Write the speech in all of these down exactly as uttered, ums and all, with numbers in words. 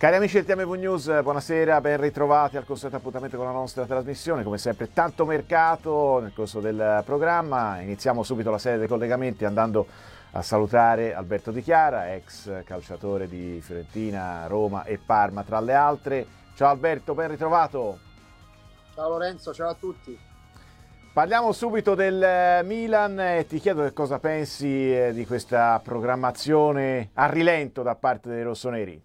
Cari amici del T M V News, buonasera, ben ritrovati al consueto appuntamento con la nostra trasmissione. Come sempre tanto mercato nel corso del programma. Iniziamo subito la serie dei collegamenti andando a salutare Alberto Di Chiara, ex calciatore di Fiorentina, Roma e Parma tra le altre. Ciao Alberto, ben ritrovato. Ciao Lorenzo, ciao a tutti. Parliamo subito del Milan e ti chiedo che cosa pensi di questa programmazione a rilento da parte dei rossoneri.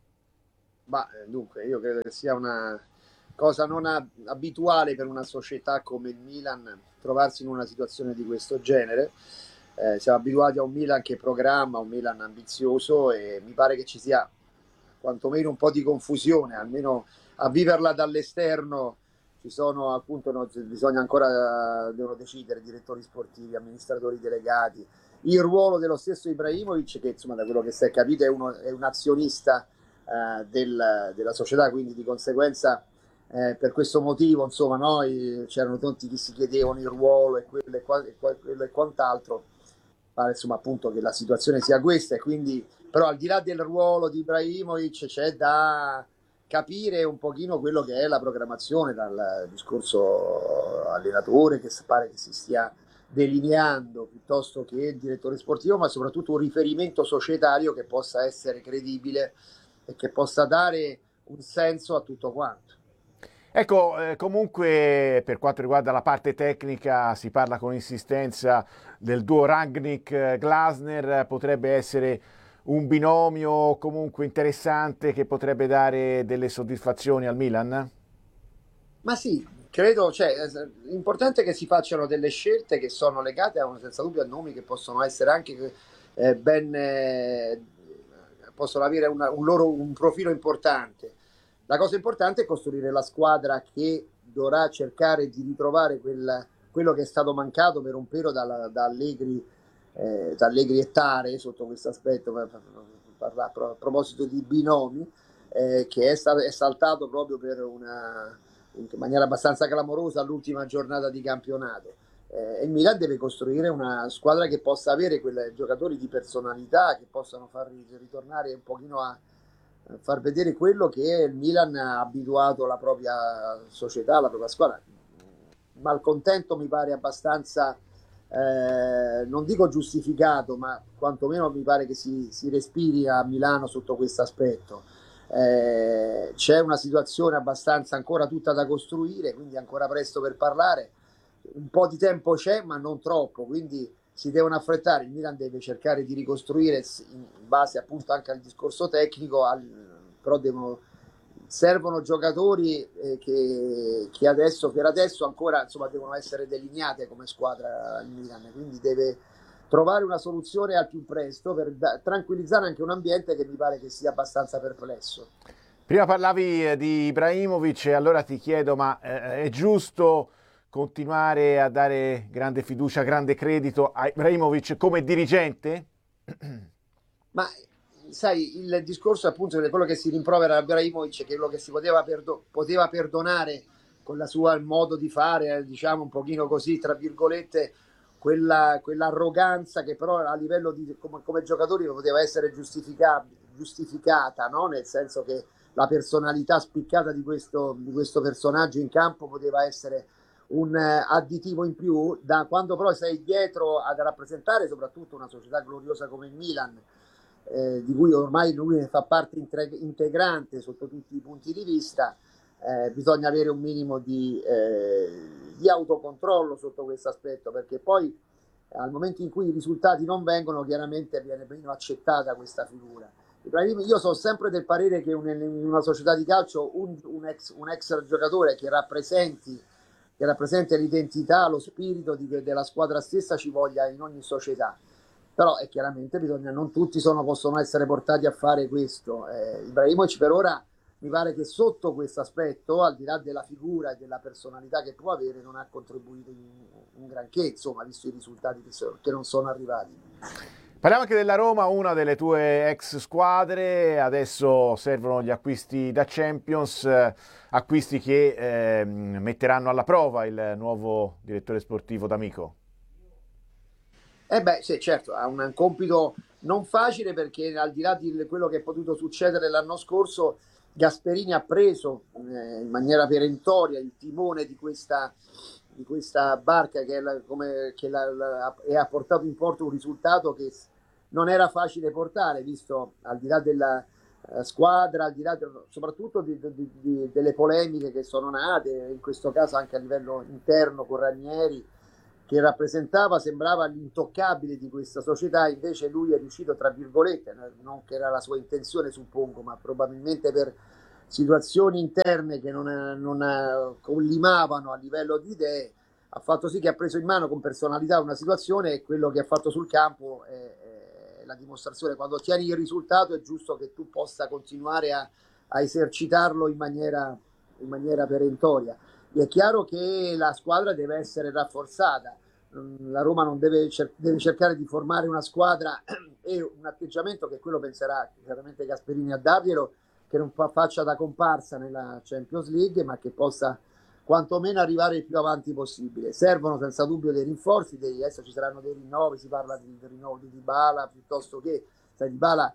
Ma dunque, io credo che sia una cosa non abituale per una società come il Milan trovarsi in una situazione di questo genere. Eh, siamo abituati a un Milan che programma, un Milan ambizioso, e mi pare che ci sia quantomeno un po' di confusione, almeno a viverla dall'esterno. Ci sono appunto, no, bisogna ancora devono decidere direttori sportivi, amministratori delegati, il ruolo dello stesso Ibrahimovic, che insomma da quello che si è capito è, uno, è un azionista Uh, del, della società, quindi di conseguenza eh, per questo motivo insomma noi c'erano tanti che si chiedevano il ruolo e quello e, qua, e, quello e quant'altro. Pare insomma appunto che la situazione sia questa, e quindi però al di là del ruolo di Ibrahimovic c'è da capire un pochino quello che è la programmazione dal discorso allenatore, che pare che si stia delineando, piuttosto che il direttore sportivo, ma soprattutto un riferimento societario che possa essere credibile e che possa dare un senso a tutto quanto. Ecco, eh, comunque per quanto riguarda la parte tecnica si parla con insistenza del duo Rangnick-Glasner, potrebbe essere un binomio comunque interessante che potrebbe dare delle soddisfazioni al Milan? Ma sì, credo, cioè, l'importante è che si facciano delle scelte che sono legate a, senza dubbio, a nomi che possono essere anche eh, ben... Eh, possono avere una, un loro un profilo importante. La cosa importante è costruire la squadra che dovrà cercare di ritrovare quel, quello che è stato mancato per un periodo da, da Allegri, eh, da Allegri e Tare sotto questo aspetto, per, per, per, a proposito di binomi, eh, che è, stato, è saltato proprio per una, in maniera abbastanza clamorosa all'ultima giornata di campionato. Eh, il Milan deve costruire una squadra che possa avere quei giocatori di personalità che possano far ritornare un pochino a, a far vedere quello che il Milan ha abituato la propria società, la propria squadra. Malcontento mi pare abbastanza, eh, non dico giustificato, ma quantomeno mi pare che si, si respiri a Milano sotto questo aspetto. Eh, c'è una situazione abbastanza ancora tutta da costruire, quindi ancora presto per parlare. Un po' di tempo c'è, ma non troppo, quindi si devono affrettare. Il Milan deve cercare di ricostruire in base appunto anche al discorso tecnico, al, però devono, servono giocatori eh, che, che adesso per adesso ancora insomma devono essere delineate come squadra il Milan, quindi deve trovare una soluzione al più presto per da, tranquillizzare anche un ambiente che mi pare che sia abbastanza perplesso. Prima parlavi di Ibrahimovic, allora ti chiedo, ma eh, è giusto continuare a dare grande fiducia, grande credito a Ibrahimovic come dirigente? Ma sai, il discorso appunto di quello che si rimprovera a Ibrahimovic, che quello che si poteva, perdo- poteva perdonare con la sua modo di fare, diciamo un pochino così, tra virgolette, quella, quell'arroganza che però a livello di come, come giocatori poteva essere giustificata, no? Nel senso che la personalità spiccata di questo, di questo personaggio in campo poteva essere un additivo in più. Da quando però sei dietro ad rappresentare soprattutto una società gloriosa come il Milan, eh, di cui ormai lui fa parte integrante sotto tutti i punti di vista, eh, bisogna avere un minimo di, eh, di autocontrollo sotto questo aspetto, perché poi al momento in cui i risultati non vengono, chiaramente viene meno accettata questa figura. Io sono sempre del parere che in una società di calcio un, un, ex, un ex giocatore che rappresenti che rappresenta l'identità, lo spirito di, della squadra stessa ci voglia in ogni società. Però è chiaramente bisogna, non tutti sono, possono essere portati a fare questo. Eh, Ibrahimovic per ora mi pare che sotto questo aspetto, al di là della figura e della personalità che può avere, non ha contribuito in, in granché, insomma, visto i risultati che, so, che non sono arrivati. Parliamo anche della Roma, una delle tue ex squadre. Adesso servono gli acquisti da Champions, eh, acquisti che eh, metteranno alla prova il nuovo direttore sportivo D'Amico. Eh beh, sì, certo, ha un compito non facile, perché al di là di quello che è potuto succedere l'anno scorso, Gasperini ha preso eh, in maniera perentoria il timone di questa, di questa barca che, è la, come, che la, la, e ha portato in porto un risultato che non era facile portare, visto al di là della uh, squadra, al di là de, soprattutto di, di, di, delle polemiche che sono nate, in questo caso anche a livello interno con Ranieri, che rappresentava, sembrava l'intoccabile di questa società. Invece lui è riuscito, tra virgolette, non che era la sua intenzione suppongo, ma probabilmente per situazioni interne che non, non collimavano a livello di idee, ha fatto sì che ha preso in mano con personalità una situazione, e quello che ha fatto sul campo è, è la dimostrazione. Quando ottieni il risultato è giusto che tu possa continuare a, a esercitarlo in maniera, in maniera perentoria. È chiaro che la squadra deve essere rafforzata, la Roma non deve, cer- deve cercare di formare una squadra e un atteggiamento, che quello penserà chiaramente Gasperini a darglielo, che non fa- faccia da comparsa nella Champions League, ma che possa quantomeno arrivare il più avanti possibile. Servono senza dubbio dei rinforzi, dei, adesso ci saranno dei rinnovi, si parla di, del rinnovo di Dybala, piuttosto che, sai, Dybala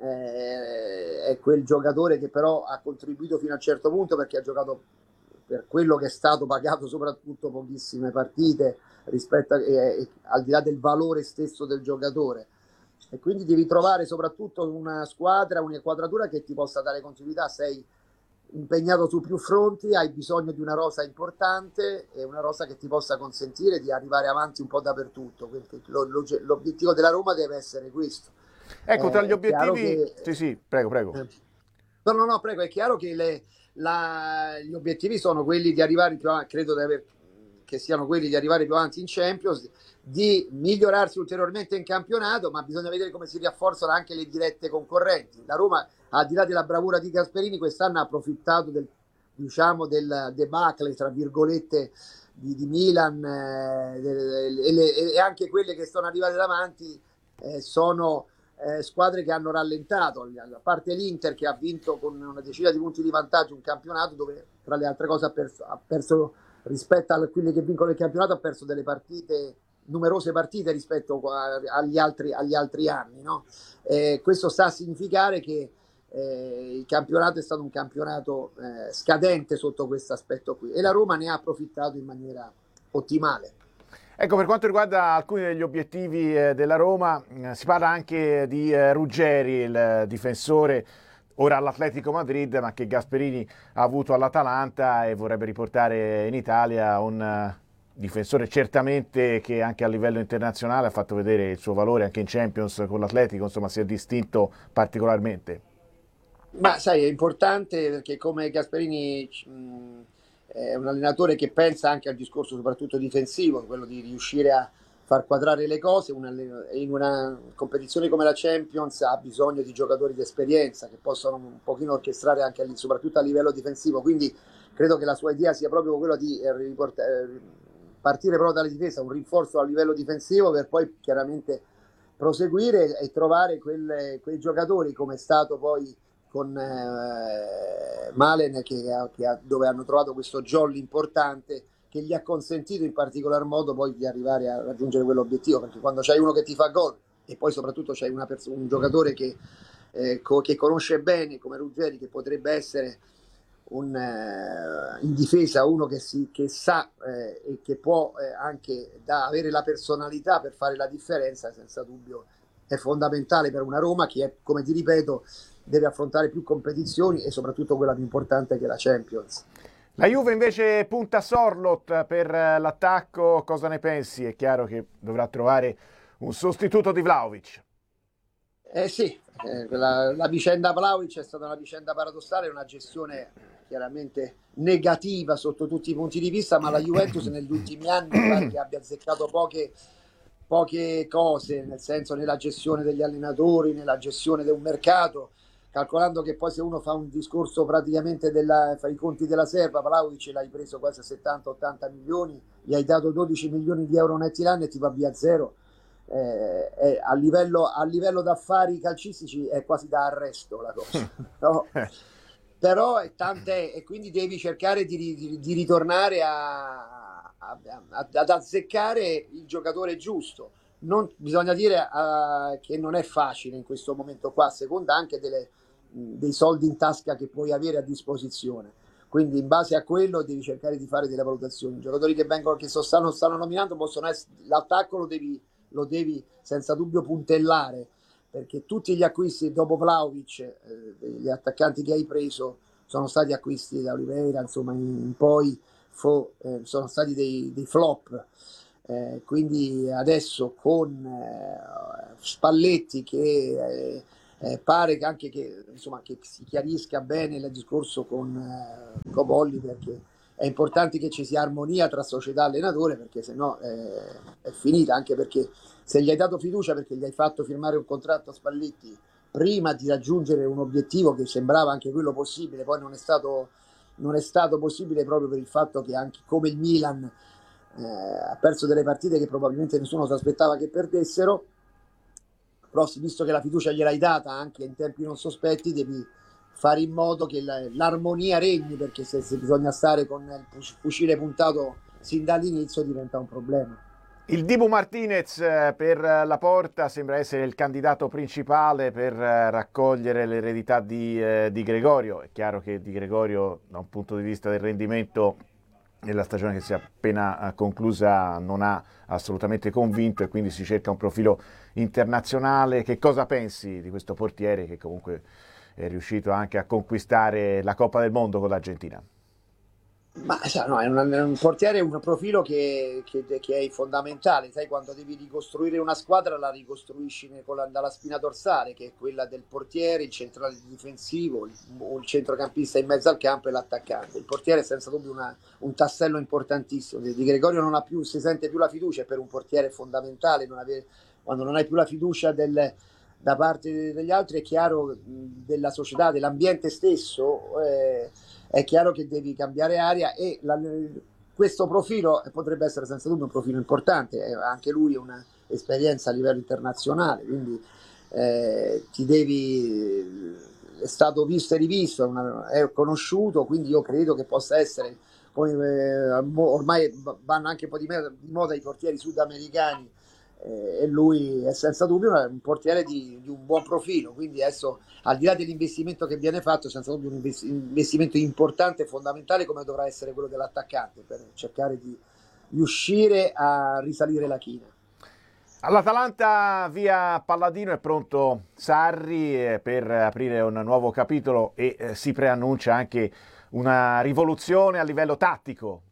eh, è quel giocatore che però ha contribuito fino a un certo punto, perché ha giocato, per quello che è stato pagato, soprattutto pochissime partite rispetto a, eh, al di là del valore stesso del giocatore, e quindi devi trovare soprattutto una squadra, un'inquadratura che ti possa dare continuità. Sei impegnato su più fronti, hai bisogno di una rosa importante e una rosa che ti possa consentire di arrivare avanti un po' dappertutto. Quindi lo, lo, l'obiettivo della Roma deve essere questo. Ecco, tra Eh, gli obiettivi che, sì sì prego prego eh, no no no prego è chiaro che le La, gli obiettivi sono quelli di arrivare più avanti, credo di aver, che siano quelli di arrivare più avanti in Champions, di migliorarsi ulteriormente in campionato, ma bisogna vedere come si rafforzano anche le dirette concorrenti. La Roma, al di là della bravura di Gasperini, quest'anno ha approfittato del, diciamo, del debacle, tra virgolette, di, di Milan, eh, e, le, e anche quelle che sono arrivate davanti eh, sono Eh, squadre che hanno rallentato, a parte l'Inter che ha vinto con una decina di punti di vantaggio un campionato dove, tra le altre cose, ha perso, ha perso rispetto a quelli che vincono il campionato, ha perso delle partite, numerose partite rispetto a, agli, altri, agli altri anni, no? Eh, questo sta a significare che eh, il campionato è stato un campionato eh, scadente sotto questo aspetto qui, e la Roma ne ha approfittato in maniera ottimale. Ecco, per quanto riguarda alcuni degli obiettivi eh, della Roma, eh, si parla anche di eh, Ruggeri, il eh, difensore ora all'Atletico Madrid, ma che Gasperini ha avuto all'Atalanta e vorrebbe riportare in Italia, un eh, difensore certamente che anche a livello internazionale ha fatto vedere il suo valore anche in Champions con l'Atletico, insomma si è distinto particolarmente. Ma sai, è importante perché come Gasperini mh, è un allenatore che pensa anche al discorso soprattutto difensivo, quello di riuscire a far quadrare le cose. Un allen- in una competizione come la Champions ha bisogno di giocatori di esperienza che possano un pochino orchestrare anche lì, soprattutto a livello difensivo, quindi credo che la sua idea sia proprio quella di eh, riport- eh, partire proprio dalla difesa, un rinforzo a livello difensivo, per poi chiaramente proseguire e trovare quelle, quei giocatori, come è stato poi con eh, Malen, che, che, dove hanno trovato questo jolly importante che gli ha consentito in particolar modo poi di arrivare a raggiungere quell'obiettivo, perché quando c'hai uno che ti fa gol e poi soprattutto c'hai una pers- un giocatore che, eh, co- che conosce bene come Ruggeri, che potrebbe essere un, eh, in difesa uno che, si, che sa eh, e che può eh, anche da avere la personalità per fare la differenza, senza dubbio è fondamentale per una Roma che è, come ti ripeto, deve affrontare più competizioni e soprattutto quella più importante che è la Champions. La Juve invece punta Sorloth per l'attacco, cosa ne pensi? È chiaro che dovrà trovare un sostituto di Vlahovic. Eh sì, eh, la, la vicenda Vlahovic è stata una vicenda paradossale, una gestione chiaramente negativa sotto tutti i punti di vista, ma la Juventus negli ultimi anni mi pare che abbia azzeccato poche, poche cose, nel senso nella gestione degli allenatori, nella gestione di un mercato, calcolando che poi se uno fa un discorso praticamente della, fa i conti della serva, Vlahovic l'hai preso quasi a settanta ottanta milioni, gli hai dato dodici milioni di euro netti l'anno e ti va via zero. Eh, eh, a livello, a livello d'affari calcistici è quasi da arresto la cosa, no? Però è tante, e quindi devi cercare di, di, di ritornare a, a, a, ad azzeccare il giocatore giusto. non, bisogna dire uh, che non è facile in questo momento qua, a seconda anche delle, dei soldi in tasca che puoi avere a disposizione. Quindi in base a quello devi cercare di fare delle valutazioni. I giocatori che vengono, che so, stanno, stanno nominando, possono essere, l'attacco lo devi, lo devi senza dubbio puntellare, perché tutti gli acquisti dopo Vlahovic, eh, gli attaccanti che hai preso, sono stati acquisti da Oliveira, insomma, in poi fo, eh, sono stati dei, dei flop. Eh, quindi adesso con eh, Spalletti che eh, eh, pare che anche che, insomma, che si chiarisca bene il discorso con eh, Cobolli, perché è importante che ci sia armonia tra società e allenatore, perché se no eh, è finita, anche perché se gli hai dato fiducia perché gli hai fatto firmare un contratto a Spalletti prima di raggiungere un obiettivo che sembrava anche quello possibile, poi non è stato, non è stato possibile proprio per il fatto che anche come il Milan eh, ha perso delle partite che probabilmente nessuno si aspettava che perdessero, però visto che la fiducia gliel'hai data anche in tempi non sospetti, devi fare in modo che la, l'armonia regni, perché se, se bisogna stare con il fucile puntato sin dall'inizio diventa un problema. Il Dibu Martinez per la Porta sembra essere il candidato principale per raccogliere l'eredità di, eh, di Gregorio. È chiaro che Di Gregorio, da un punto di vista del rendimento, nella stagione che si è appena conclusa non ha assolutamente convinto, e quindi si cerca un profilo internazionale. Che cosa pensi di questo portiere che comunque è riuscito anche a conquistare la Coppa del Mondo con l'Argentina? Ma no, è, un, è un portiere, un profilo che, che, che è fondamentale. Sai, quando devi ricostruire una squadra la ricostruisci con la, dalla spina dorsale, che è quella del portiere, il centrale difensivo, il, il centrocampista in mezzo al campo e l'attaccante. Il portiere è senza dubbio una, un tassello importantissimo. Di Gregorio non ha più, si sente più la fiducia, per un portiere è fondamentale non avere, quando non hai più la fiducia del, da parte degli altri, è chiaro, della società, dell'ambiente stesso, eh, è chiaro che devi cambiare aria, e la, questo profilo potrebbe essere senza dubbio un profilo importante, eh, anche lui ha una esperienza a livello internazionale, quindi eh, ti devi, è stato visto e rivisto, una, è conosciuto, quindi io credo che possa essere, come, eh, ormai vanno anche un po' di moda i portieri sudamericani, e lui è senza dubbio un portiere di, di un buon profilo, quindi adesso, al di là dell'investimento che viene fatto, è senza dubbio un investimento importante e fondamentale, come dovrà essere quello dell'attaccante, per cercare di riuscire a risalire la china. All'Atalanta via Palladino è pronto Sarri per aprire un nuovo capitolo, e eh, si preannuncia anche una rivoluzione a livello tattico.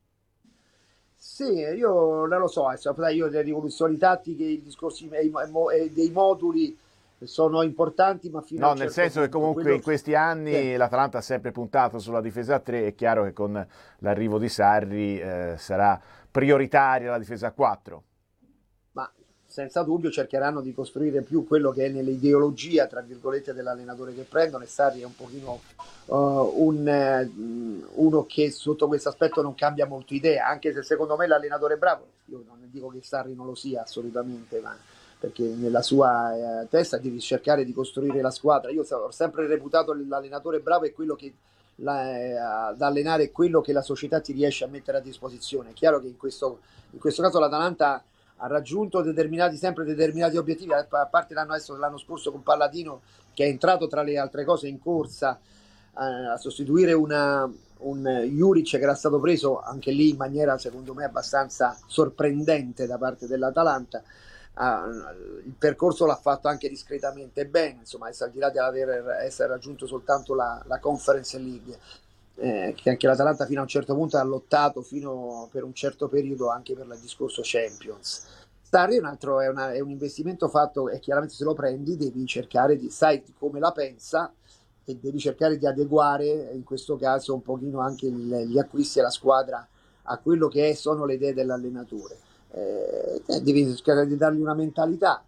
Sì, io non lo so, io le rivoluzioni tattiche, i discorsi dei moduli sono importanti, ma fino no, a un nel certo senso punto. che comunque Quello... in questi anni sì. l'Atalanta ha sempre puntato sulla difesa a tre, è chiaro che con l'arrivo di Sarri eh, sarà prioritaria la difesa a quattro. Ma senza dubbio cercheranno di costruire più quello che è nell'ideologia, tra virgolette, dell'allenatore che prendono, e Sarri è un pochino uh, un, uh, uno che sotto questo aspetto non cambia molto idea, anche se secondo me l'allenatore è bravo. Io non dico che Sarri non lo sia assolutamente, ma perché nella sua eh, testa devi cercare di costruire la squadra. Io ho sempre reputato l'allenatore bravo è quello che la, eh, ad allenare è quello che la società ti riesce a mettere a disposizione. È chiaro che in questo, in questo caso l'Atalanta ha raggiunto determinati, sempre determinati obiettivi, a parte l'anno, adesso, l'anno scorso con Palladino, che è entrato tra le altre cose in corsa eh, a sostituire una, un Juric che era stato preso anche lì in maniera secondo me abbastanza sorprendente da parte dell'Atalanta. Uh, il percorso l'ha fatto anche discretamente bene, insomma, al di là di aver essere raggiunto soltanto la, la Conference League, eh, che anche l'Atalanta fino a un certo punto ha lottato fino per un certo periodo anche per il discorso Champions. Sarri è un altro, è, una, è un investimento fatto, e chiaramente se lo prendi devi cercare di, sai come la pensa, e devi cercare di adeguare in questo caso un pochino anche il, gli acquisti e la squadra a quello che è, sono le idee dell'allenatore. Eh, devi cercare di dargli una mentalità.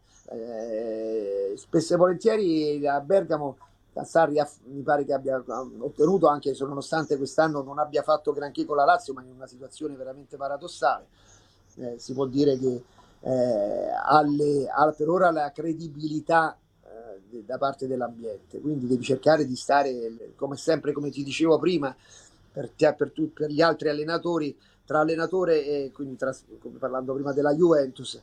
Eh, spesso e volentieri a Bergamo Sarri ha, mi pare che abbia ottenuto, anche se nonostante quest'anno non abbia fatto granché con la Lazio, ma in una situazione veramente paradossale, eh, si può dire che eh, alle, ha per ora la credibilità eh, da parte dell'ambiente, quindi devi cercare di stare, come sempre, come ti dicevo prima, per, te, per, tu, per gli altri allenatori, tra allenatore e quindi tra, come parlando prima della Juventus,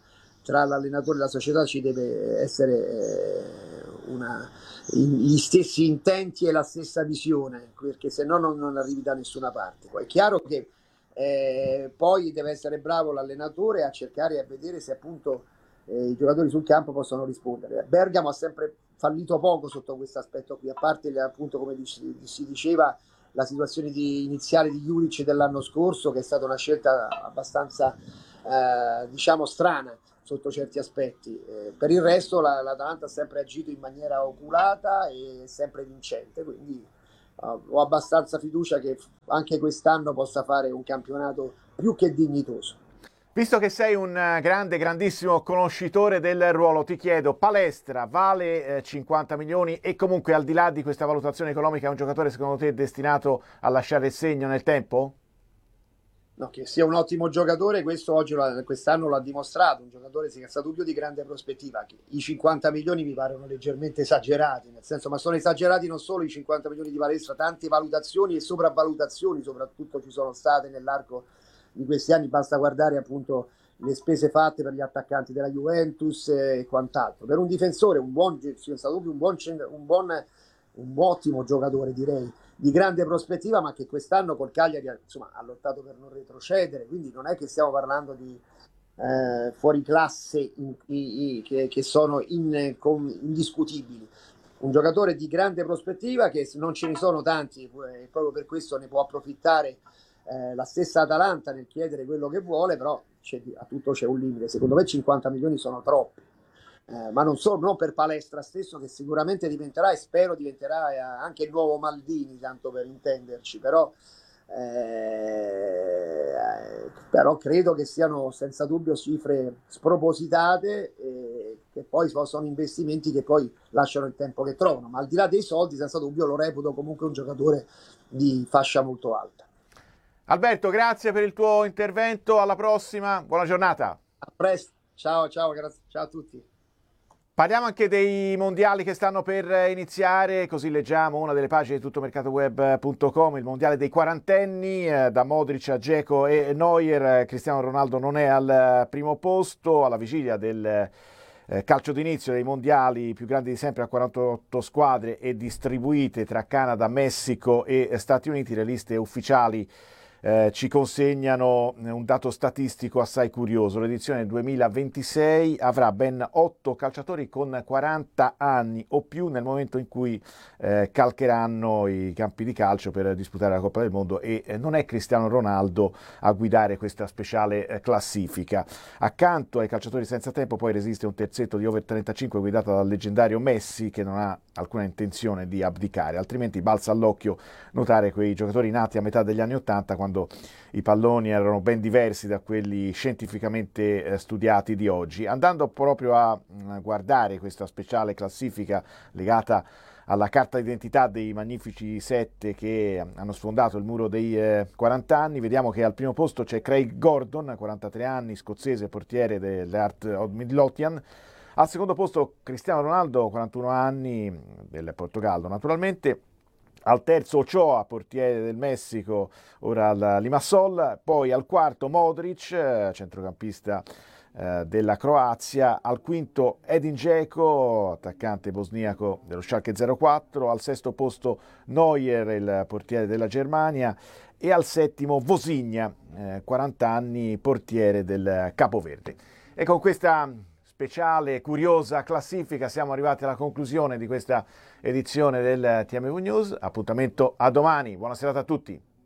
tra l'allenatore e la società ci deve essere eh, una, gli stessi intenti e la stessa visione, perché se no non, non arrivi da nessuna parte. Poi è chiaro che eh, poi deve essere bravo l'allenatore a cercare e a vedere se appunto eh, i giocatori sul campo possono rispondere. Bergamo ha sempre fallito poco sotto questo aspetto qui, a parte appunto, come si diceva, la situazione di, iniziale di Juric dell'anno scorso, che è stata una scelta abbastanza eh, diciamo strana sotto certi aspetti. Eh, per il resto la, l'Atalanta ha sempre agito in maniera oculata e sempre vincente, quindi uh, ho abbastanza fiducia che anche quest'anno possa fare un campionato più che dignitoso. Visto che sei un grande, grandissimo conoscitore del ruolo, ti chiedo, Palestra vale eh, cinquanta milioni e comunque al di là di questa valutazione economica è un giocatore secondo te destinato a lasciare il segno nel tempo? No, che sia un ottimo giocatore, questo oggi quest'anno l'ha dimostrato, un giocatore senza dubbio di grande prospettiva. I cinquanta milioni mi paiono leggermente esagerati, nel senso, ma sono esagerati non solo i cinquanta milioni di Palestra, tante valutazioni e sopravvalutazioni soprattutto ci sono state nell'arco di questi anni, basta guardare appunto le spese fatte per gli attaccanti della Juventus e quant'altro. Per un difensore, un buon, senza dubbio, un buon, un buon, un ottimo giocatore, direi, di grande prospettiva, ma che quest'anno col Cagliari insomma, ha lottato per non retrocedere, quindi non è che stiamo parlando di eh, fuori classe in, in, in, che, che sono in, con, indiscutibili. Un giocatore di grande prospettiva, che non ce ne sono tanti e proprio per questo ne può approfittare eh, la stessa Atalanta nel chiedere quello che vuole, però c'è, a tutto c'è un limite. Secondo me cinquanta milioni sono troppi. Eh, ma non solo, non per Palestra stesso, che sicuramente diventerà e spero diventerà eh, anche il nuovo Maldini, tanto per intenderci, però, eh, però credo che siano senza dubbio cifre spropositate e che poi sono investimenti che poi lasciano il tempo che trovano, ma al di là dei soldi senza dubbio lo reputo comunque un giocatore di fascia molto alta. Alberto, grazie per il tuo intervento, alla prossima, buona giornata. A presto, ciao ciao, grazie, ciao a tutti. Parliamo anche dei mondiali che stanno per iniziare, così leggiamo una delle pagine di tuttomercatoweb punto com, il mondiale dei quarantenni, eh, da Modric a Dzeko e Neuer. Cristiano Ronaldo non è al primo posto, alla vigilia del eh, calcio d'inizio dei mondiali più grandi di sempre a quarantotto squadre e distribuite tra Canada, Messico e Stati Uniti. Le liste ufficiali Eh, ci consegnano un dato statistico assai curioso. L'edizione duemilaventisei avrà ben otto calciatori con quaranta anni o più nel momento in cui eh, calcheranno i campi di calcio per disputare la Coppa del Mondo, e eh, non è Cristiano Ronaldo a guidare questa speciale eh, classifica. Accanto ai calciatori senza tempo poi resiste un terzetto di over trentacinque guidato dal leggendario Messi, che non ha alcuna intenzione di abdicare, altrimenti balza all'occhio notare quei giocatori nati a metà degli anni ottanta, quando i palloni erano ben diversi da quelli scientificamente eh, studiati di oggi. Andando proprio a mh, guardare questa speciale classifica legata alla carta d'identità dei magnifici sette che hanno sfondato il muro dei eh, quaranta anni, vediamo che al primo posto c'è Craig Gordon, quarantatré anni, scozzese, portiere dell'Heart of Midlothian. Al secondo posto Cristiano Ronaldo, quarantuno anni, del Portogallo naturalmente. Al terzo Ochoa, portiere del Messico, ora al Limassol. Poi al quarto Modric, centrocampista eh, della Croazia. Al quinto Edin Dzeko, attaccante bosniaco dello Schalke zero quattro. Al sesto posto Neuer, il portiere della Germania. E al settimo Vozinha, eh, quaranta anni, portiere del Capoverde. E con questa speciale, curiosa classifica siamo arrivati alla conclusione di questa edizione del T M V News. Appuntamento a domani, buona serata a tutti.